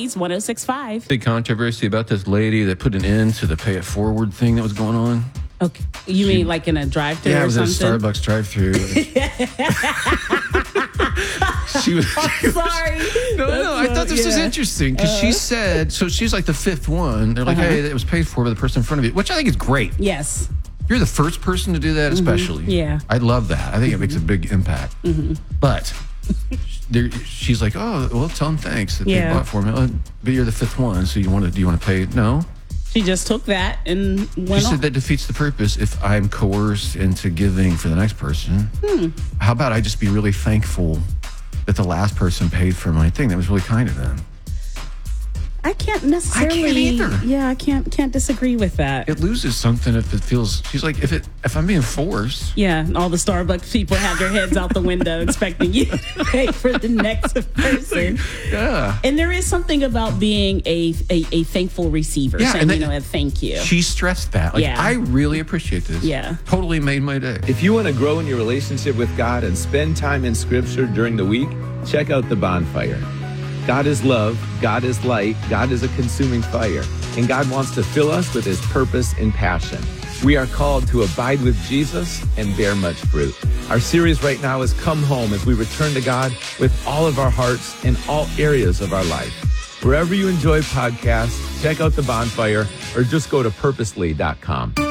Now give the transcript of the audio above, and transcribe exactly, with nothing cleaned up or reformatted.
Blaze one oh six point five. Big controversy about this lady that put an end to the pay it forward thing that was going on. Okay, you She- mean like in a drive-thru Yeah, it or was at a something? Starbucks drive-thru. She was. I'm sorry. No, no, I That's thought this was yeah. interesting because she said, so she's like the fifth one. They're like, Uh-huh. hey, it was paid for by the person in front of you, which I think is great. Yes. You're the first person to do that, especially. Yeah. I love that. I think it makes a big impact. Mm-hmm. But there, she's like, oh, well, tell them thanks that Yeah. they bought for me. Oh, but you're the fifth one, so you want to? Do you want to pay? No. She just took that and She went on. said that defeats the purpose if I'm coerced into giving for the next person. Hmm. How about I just be really thankful that the last person paid for my thing? That was really kind of them. I can't necessarily. either. Yeah, I can't can't disagree with that. It loses something if it feels. She's like, if it if I'm being forced. Yeah, and all the Starbucks people have their heads out the window expecting you to pay for the next person. Yeah. And there is something about being a a, a thankful receiver, Yeah, saying, and you they- know, a thank you. She stressed that. Like, Yeah. I really appreciate this. Yeah. Totally made my day. If you want to grow in your relationship with God and spend time in Scripture during the week, check out The Bonfire. God is love, God is light, God is a consuming fire, and God wants to fill us with His purpose and passion. We are called to abide with Jesus and bear much fruit. Our series right now is Come Home as we return to God with all of our hearts in all areas of our life. Wherever you enjoy podcasts, check out The Bonfire or just go to purposely dot com.